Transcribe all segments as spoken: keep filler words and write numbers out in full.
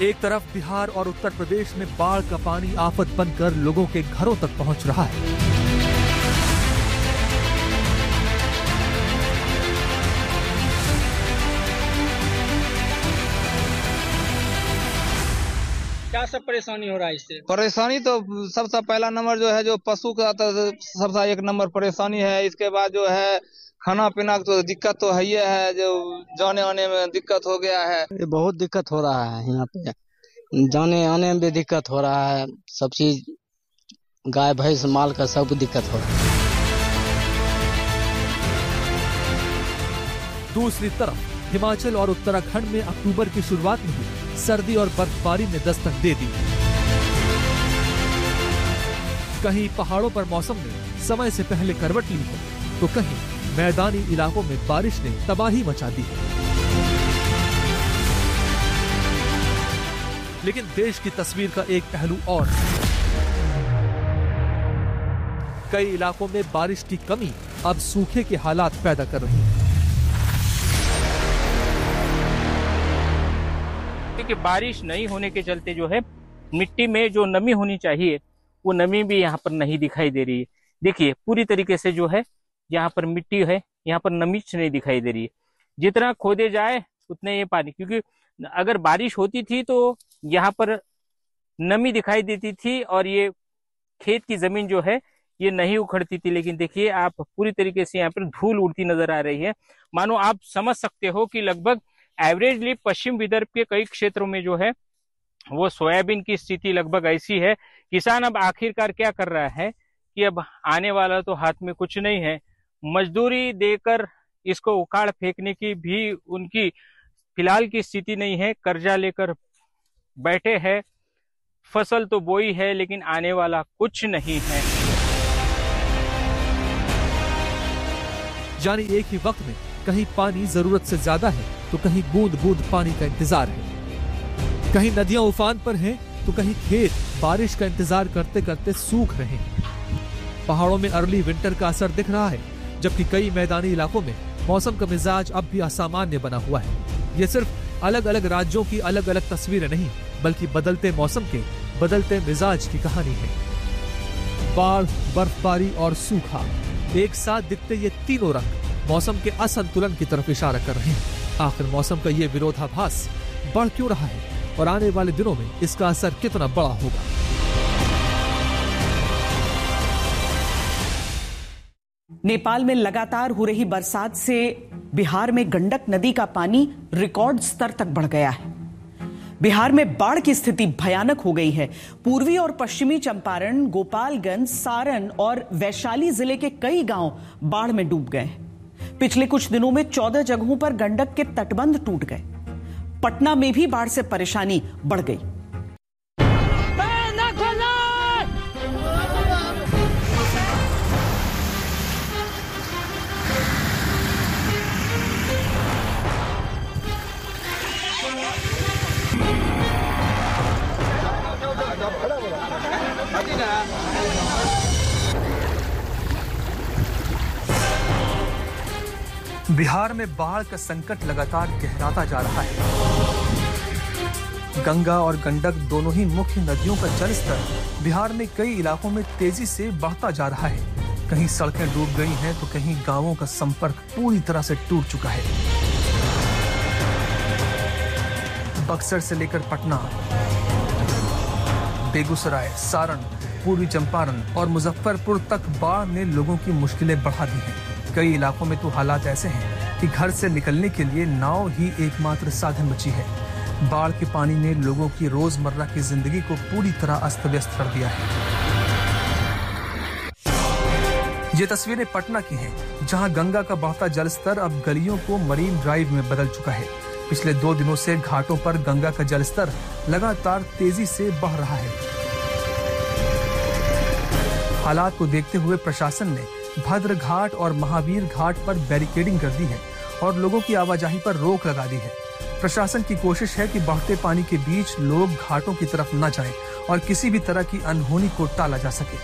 एक तरफ बिहार और उत्तर प्रदेश में बाढ़ का पानी आफत बनकर लोगों के घरों तक पहुंच रहा है। क्या सब परेशानी हो रहा है इससे? परेशानी तो सबसे पहला नंबर जो है जो पशु का तो सबसे एक नंबर परेशानी है। इसके बाद जो है खाना पीना तो दिक्कत तो है ही है, जो जाने आने में दिक्कत हो गया है। ये बहुत दिक्कत हो रहा है, यहाँ पे जाने आने में भी दिक्कत हो रहा है। सब चीज गाय भैंस माल का सब दिक्कत हो रहा है। दूसरी तरफ हिमाचल और उत्तराखंड में अक्टूबर की शुरुआत में ही सर्दी और बर्फबारी ने दस्तक दे दी। कहीं पहाड़ों पर मौसम ने समय से पहले करवट ली है, तो कहीं मैदानी इलाकों में बारिश ने तबाही मचा दी है। लेकिन देश की तस्वीर का एक पहलू और, कई इलाकों में बारिश की कमी अब सूखे के हालात पैदा कर रही है। कि बारिश नहीं होने के चलते जो है मिट्टी में जो नमी होनी चाहिए वो नमी भी यहाँ पर नहीं दिखाई दे रही है। देखिए पूरी तरीके से जो है यहाँ पर मिट्टी है, यहाँ पर नमी नहीं दिखाई दे रही है। जितना खोदे जाए उतने ये पानी, क्योंकि अगर बारिश होती थी तो यहाँ पर नमी दिखाई देती थी और ये खेत की जमीन जो है ये नहीं उखड़ती थी। लेकिन देखिए आप पूरी तरीके से यहाँ पर धूल उड़ती नजर आ रही है। मानो आप समझ सकते हो कि लगभग एवरेजली पश्चिम विदर्भ के कई क्षेत्रों में जो है वो सोयाबीन की स्थिति लगभग ऐसी है। किसान अब आखिरकार क्या कर रहा है कि अब आने वाला तो हाथ में कुछ नहीं है, मजदूरी देकर इसको उखाड़ फेंकने की भी उनकी फिलहाल की स्थिति नहीं है। कर्जा लेकर बैठे हैं, फसल तो बोई है लेकिन आने वाला कुछ नहीं है। यानी एक ही वक्त में कहीं पानी जरूरत से ज्यादा है तो कहीं बूंद बूंद पानी का इंतजार है। कहीं नदियां उफान पर हैं तो कहीं खेत बारिश का इंतजार करते करते सूख रहे हैं। पहाड़ों में अर्ली विंटर का असर दिख रहा है, जबकि कई मैदानी इलाकों में मौसम का मिजाज अब भी असामान्य बना हुआ है। ये सिर्फ अलग अलग राज्यों की अलग अलग तस्वीरें नहीं, बल्कि बदलते मौसम के बदलते मिजाज की कहानी है। बाढ़, बर्फबारी और सूखा एक साथ दिखते ये तीनों रंग मौसम के असंतुलन की तरफ इशारा कर रहे हैं। आखिर मौसम का ये विरोधाभास बढ़ क्यों रहा है और आने वाले दिनों में इसका असर कितना बड़ा होगा? नेपाल में लगातार हो रही बरसात से बिहार में गंडक नदी का पानी रिकॉर्ड स्तर तक बढ़ गया है। बिहार में बाढ़ की स्थिति भयानक हो गई है। पूर्वी और पश्चिमी चंपारण, गोपालगंज, सारण और वैशाली जिले के कई गांव बाढ़ में डूब गए। पिछले कुछ दिनों में चौदह जगहों पर गंडक के तटबंध टूट गए। पटना में भी बाढ़ से परेशानी बढ़ गई। बिहार में बाढ़ का संकट लगातार गहराता जा रहा है। गंगा और गंडक दोनों ही मुख्य नदियों का जलस्तर बिहार में कई इलाकों में तेजी से बढ़ता जा रहा है। कहीं सड़कें डूब गई हैं तो कहीं गांवों का संपर्क पूरी तरह से टूट चुका है। बक्सर से लेकर पटना, बेगूसराय, सारण, पूर्वी चंपारण और मुजफ्फरपुर तक बाढ़ ने लोगों की मुश्किलें बढ़ा दी हैं। कई इलाकों में तो हालात ऐसे हैं कि घर से निकलने के लिए नाव ही एकमात्र साधन बची है। बाढ़ के पानी ने लोगों की रोजमर्रा की जिंदगी को पूरी तरह अस्त व्यस्त कर दिया है। ये तस्वीरें पटना की हैं, जहां गंगा का बढ़ता जलस्तर अब गलियों को मरीन ड्राइव में बदल चुका है। पिछले दो दिनों से घाटों पर गंगा का जलस्तर लगातार तेजी से बढ़ रहा है। हालात को देखते हुए प्रशासन ने भद्र घाट और महावीर घाट पर बैरिकेडिंग कर दी है और लोगों की आवाजाही पर रोक लगा दी है। प्रशासन की कोशिश है कि बढ़ते पानी के बीच लोग घाटों की तरफ न जाएं और किसी भी तरह की अनहोनी को टाला जा सके।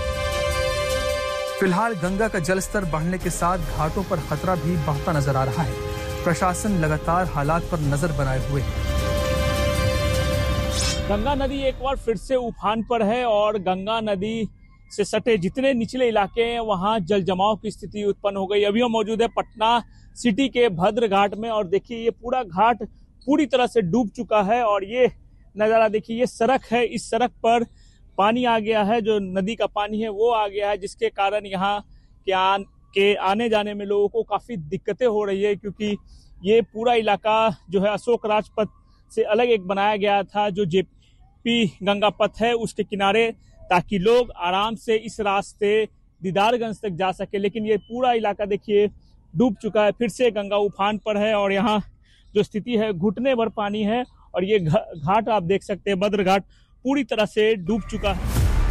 फिलहाल गंगा का जलस्तर बढ़ने के साथ घाटों पर खतरा भी बढ़ता नजर आ रहा है। प्रशासन लगातार हालात पर नजर बनाए हुए है। गंगा नदी एक बार फिर से उफान पर है और गंगा नदी से सटे जितने निचले इलाके हैं वहां जल जमाव की स्थिति उत्पन्न हो गई। अभी हम मौजूद है पटना सिटी के भद्र घाट में और देखिए ये पूरा घाट पूरी तरह से डूब चुका है और ये नजारा देखिए, ये सड़क है, इस सड़क पर पानी आ गया है, जो नदी का पानी है वो आ गया है, जिसके कारण यहाँ के, आ, के आने जाने में लोगों को काफी दिक्कतें हो रही है, क्योंकि ये पूरा इलाका जो है अशोक राजपथ से अलग एक बनाया गया था जो जेपी गंगा पथ है उसके किनारे, ताकि लोग आराम से इस रास्ते दीदारगंज तक जा सके। लेकिन ये पूरा इलाका देखिए डूब चुका है, फिर से गंगा उफान पर है और यहाँ जो स्थिति है घुटने भर पानी है और ये घाट आप देख सकते हैं, भद्र घाट पूरी तरह से डूब चुका है।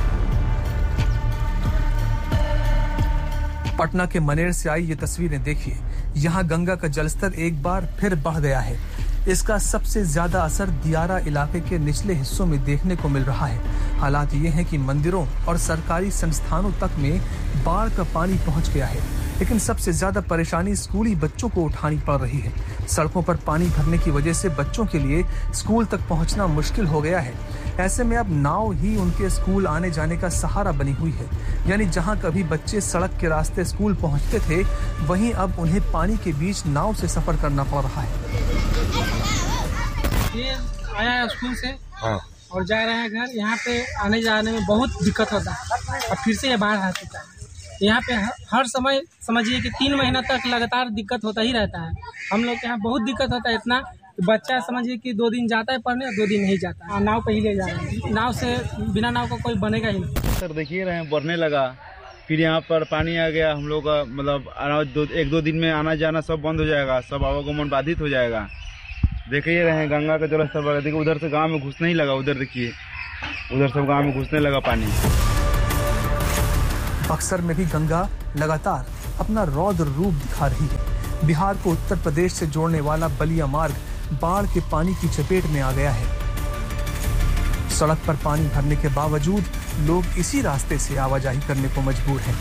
पटना के मनेर से आई ये तस्वीरें देखिए, यहाँ गंगा का जलस्तर एक बार फिर बढ़ गया है। इसका सबसे ज्यादा असर दियारा इलाके के निचले हिस्सों में देखने को मिल रहा है। हालात ये हैं कि मंदिरों और सरकारी संस्थानों तक में बाढ़ का पानी पहुंच गया है, लेकिन सबसे ज्यादा परेशानी स्कूली बच्चों को उठानी पड़ रही है। सड़कों पर पानी भरने की वजह से बच्चों के लिए स्कूल तक पहुंचना मुश्किल हो गया है। ऐसे में अब नाव ही उनके स्कूल आने जाने का सहारा बनी हुई है, यानी जहां कभी बच्चे सड़क के रास्ते स्कूल पहुंचते थे, वहीं अब उन्हें पानी के बीच नाव से सफर करना पड़ रहा है। ये आया है स्कूल से हाँ। और जा रहे हैं घर, यहाँ पे आने जाने में बहुत दिक्कत होता है और फिर से ये बाढ़ आ चुका है। यहाँ पे हर समय समझिए कि तीन महीना तक लगातार दिक्कत होता ही रहता है। हम लोग के यहाँ बहुत दिक्कत होता है, इतना बच्चा समझिए कि दो दिन जाता है पढ़ने, दो दिन नहीं जाता। नाव पे ही ले जा रहे हैं, नाव से बिना नाव का कोई बनेगा ही नहीं। सर देखिए रहे बढ़ने लगा, फिर यहाँ पर पानी आ गया, हम लोग का मतलब दो, एक दो दिन में आना जाना सब बंद हो जाएगा, सब आवागमन बाधित हो जाएगा। देखिए रहे गंगा का जलस्तर बढ़ा, देखिए उधर से गांव में घुसने ही लगा, उधर देखिए उधर सब गांव में घुसने लगा पानी। बक्सर में भी गंगा लगातार अपना रौद्र रूप दिखा रही है। बिहार को उत्तर प्रदेश से जोड़ने वाला बलिया मार्ग बाढ़ के पानी की चपेट में आ गया है। सड़क पर पानी भरने के बावजूद लोग इसी रास्ते से आवाजाही करने को मजबूर हैं।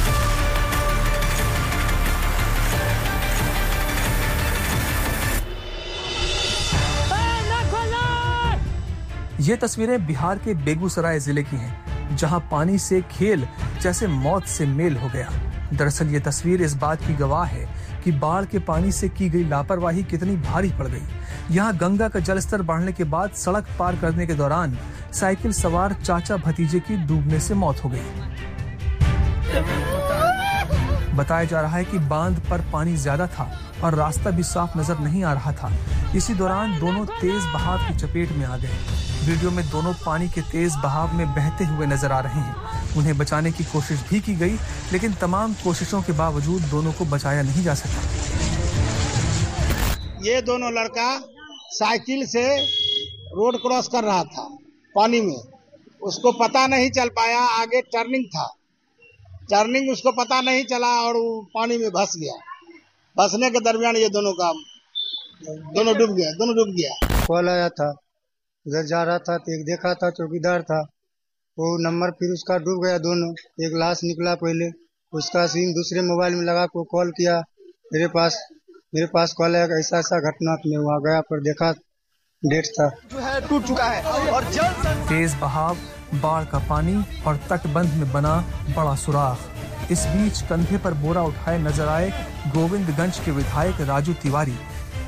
ये तस्वीरें बिहार के बेगूसराय जिले की हैं, जहां पानी से खेल जैसे मौत से मेल हो गया। दरअसल ये तस्वीर इस बात की गवाह है कि बाढ़ के पानी से की गई लापरवाही कितनी भारी पड़ गई। यहाँ गंगा का जलस्तर बढ़ने के बाद सड़क पार करने के दौरान साइकिल सवार चाचा भतीजे की डूबने से मौत हो गई। बताया जा रहा है कि बांध पर पानी ज्यादा था और रास्ता भी साफ नजर नहीं आ रहा था। इसी दौरान दोनों तेज बहाव की चपेट में आ गए। वीडियो में दोनों पानी के तेज बहाव में बहते हुए नजर आ रहे हैं। उन्हें बचाने की कोशिश भी की गई, लेकिन तमाम कोशिशों के बावजूद दोनों को बचाया नहीं जा सका। ये दोनों लड़का साइकिल से रोड क्रॉस कर रहा था पानी में, उसको पता नहीं चल पाया, आगे टर्निंग था, टर्निंग उसको पता नहीं चला और वो पानी में फंस गया। फंसने के दरमियान ये दोनों का दोनों डूब गया दोनों डूब गया। कॉल आया था, उधर जा रहा था तो एक देखा था, चौकीदार था, वो नंबर फिर उसका डूब गया दोनों। एक लाश निकला पहले, उसका सीन दूसरे मोबाइल में लगा को कॉल किया मेरे पास मेरे पास कॉल आया ऐसा ऐसा घटना में वहाँ गया पर देखा डेट था, जो है टूट चुका है। और जल तेज बहाव, बाढ़ का पानी और तटबंध में बना बड़ा सुराख। इस बीच कंधे पर बोरा उठाए नजर आए गोविंदगंज के विधायक राजू तिवारी।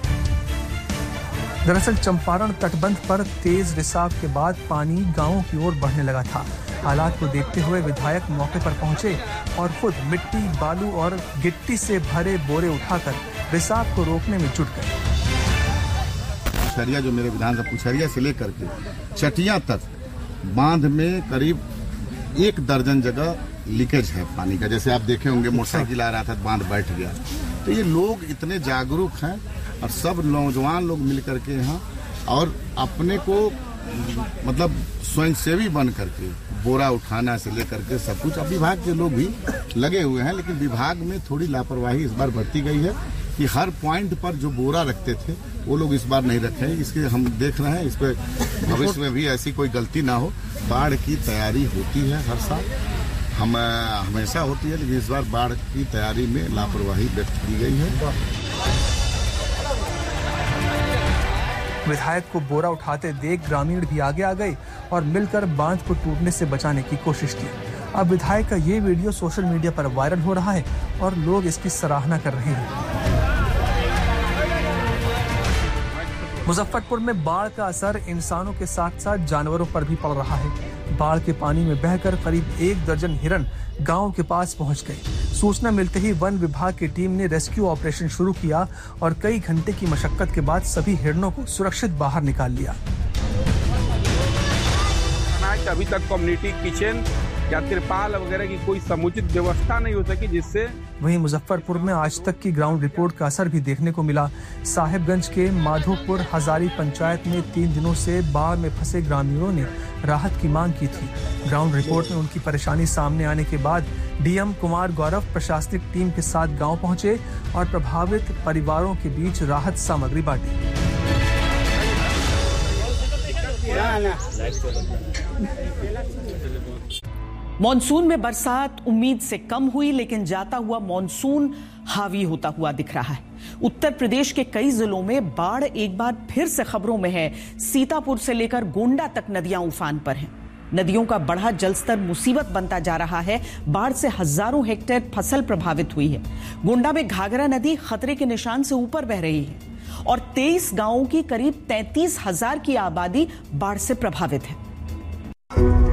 दरअसल चंपारण तटबंध पर तेज रिसाव के बाद पानी गांवों की ओर बढ़ने लगा था। हालात को देखते हुए विधायक मौके पर पहुंचे और खुद मिट्टी, बालू और गिट्टी से भरे बोरे उठाकर रिसाव को रोकने में जुट गए। पुछरिया जो मेरे विधानसभा पुछरिया से लेकर के चटिया तक बांध में करीब एक दर्जन जगह लीकेज है पानी का। जैसे आप देखे होंगे मोटरसाइकिल आ रहा था, बांध बैठ गया। तो ये लोग इतने जागरूक हैं और सब नौजवान लोग मिलकर के यहाँ और अपने को मतलब स्वयंसेवी बन करके बोरा उठाना से लेकर के सब कुछ। अब विभाग के लोग भी लगे हुए हैं, लेकिन विभाग में थोड़ी लापरवाही इस बार बरती गई है कि हर पॉइंट पर जो बोरा रखते थे वो लोग इस बार नहीं रखे। इसके हम देख रहे हैं, इस पर भविष्य में भी ऐसी कोई गलती ना हो। बाढ़ की तैयारी होती है हर साल, हम हमेशा होती है, लेकिन इस बार बाढ़ की तैयारी में लापरवाही व्यक्त की गई है। विधायक को बोरा उठाते देख ग्रामीण भी आगे आ गए और मिलकर बांध को टूटने से बचाने की कोशिश की। अब विधायक का ये वीडियो सोशल मीडिया पर वायरल हो रहा है और लोग इसकी सराहना कर रहे हैं। मुजफ्फरपुर में बाढ़ का असर इंसानों के साथ साथ जानवरों पर भी पड़ रहा है। बाढ़ के पानी में बहकर करीब एक दर्जन हिरन गांव के पास पहुंच गए। सूचना मिलते ही वन विभाग की टीम ने रेस्क्यू ऑपरेशन शुरू किया और कई घंटे की मशक्कत के बाद सभी हिरणों को सुरक्षित बाहर निकाल लिया। अभी तक कम्युनिटी किचन या तिरपाल वगैरह की कोई समुचित व्यवस्था नहीं हो सकी, जिससे वहीं मुजफ्फरपुर में आज तक की ग्राउंड रिपोर्ट का असर भी देखने को मिला। साहिबगंज के माधोपुर हजारी पंचायत में तीन दिनों से बाढ़ में फंसे ग्रामीणों ने राहत की मांग की थी। ग्राउंड रिपोर्ट में उनकी परेशानी सामने आने के बाद डीएम कुमार गौरव प्रशासनिक टीम के साथ गांव पहुंचे और प्रभावित परिवारों के बीच राहत सामग्री बांटी। मॉनसून में बरसात उम्मीद से कम हुई, लेकिन जाता हुआ मॉनसून हावी होता हुआ दिख रहा है। उत्तर प्रदेश के कई जिलों में बाढ़ एक बार फिर से खबरों में है। सीतापुर से लेकर गोंडा तक नदियां उफान पर हैं। नदियों का बढ़ा जलस्तर मुसीबत बनता जा रहा है। बाढ़ से हजारों हेक्टेयर फसल प्रभावित हुई है। गोंडा में घाघरा नदी खतरे के निशान से ऊपर बह रही है और तेईस गांवों की करीब तैंतीस हजार की आबादी बाढ़ से प्रभावित है।